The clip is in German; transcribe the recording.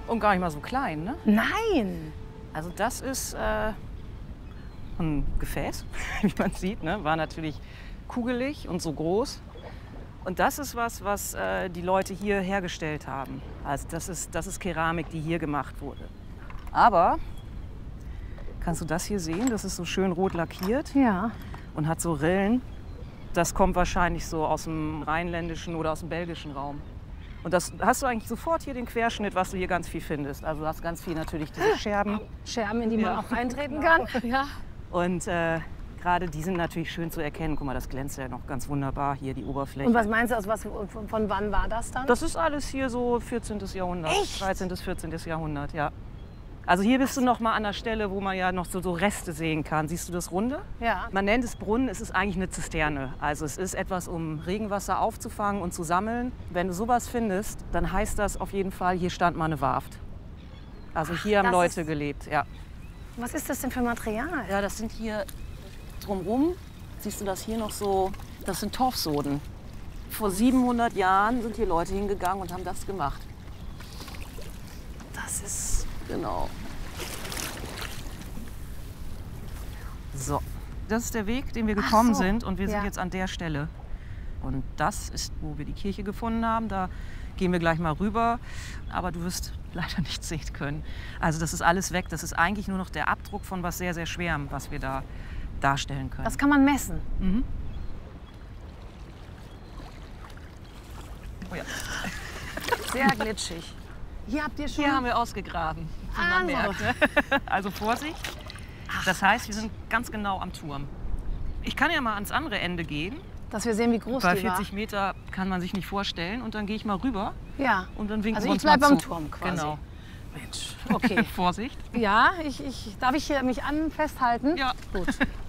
Und gar nicht mal so klein, ne? Nein! Also das ist ein Gefäß, wie man sieht, ne? War natürlich kugelig und so groß. Und das ist was die Leute hier hergestellt haben. Also das ist Keramik, die hier gemacht wurde. Aber, kannst du das hier sehen? Das ist so schön rot lackiert Ja. und hat so Rillen. Das kommt wahrscheinlich so aus dem rheinländischen oder aus dem belgischen Raum. Und das hast du eigentlich sofort hier den Querschnitt, was du hier ganz viel findest. Also du hast ganz viel natürlich diese Scherben. Scherben, in die man auch reintreten kann. Ja. Und gerade die sind natürlich schön zu erkennen. Guck mal, das glänzt ja noch ganz wunderbar hier, die Oberfläche. Und was meinst du, von wann war das dann? Das ist alles hier so 14. Jahrhundert. Echt? 13. bis 14. Jahrhundert, ja. Also hier bist du noch mal an der Stelle, wo man ja noch so Reste sehen kann. Siehst du das Runde? Ja. Man nennt es Brunnen, es ist eigentlich eine Zisterne. Also es ist etwas, um Regenwasser aufzufangen und zu sammeln. Wenn du sowas findest, dann heißt das auf jeden Fall, hier stand mal eine Warft. Also hier haben das Leute ist- gelebt, ja. Was ist das denn für Material? Ja, das sind hier drumrum, siehst du das hier noch so, das sind Torfsoden. Vor 700 Jahren sind hier Leute hingegangen und haben das gemacht. Das ist, genau. So, das ist der Weg, den wir gekommen so, sind und wir sind ja. jetzt an der Stelle. Und das ist, wo wir die Kirche gefunden haben. Da gehen wir gleich mal rüber, aber du wirst leider nichts sehen können. Also das ist alles weg. Das ist eigentlich nur noch der Abdruck von was sehr, sehr Schwerem, was wir da darstellen können. Das kann man messen. Mhm. Oh ja. Sehr glitschig. Hier habt ihr schon... Hier haben wir ausgegraben, wie man Also. merkt. Ne? Also Vorsicht. Das heißt, wir sind ganz genau am Turm. Ich kann ja mal ans andere Ende gehen. Dass wir sehen, wie groß Bei die war. 40 Meter kann man sich nicht vorstellen. Und dann gehe ich mal rüber Ja. und dann winken Also wir ich uns mal bleib am zu. Turm quasi. Genau. Mensch, okay. Vorsicht. Ja, darf ich hier mich festhalten? Ja. Gut.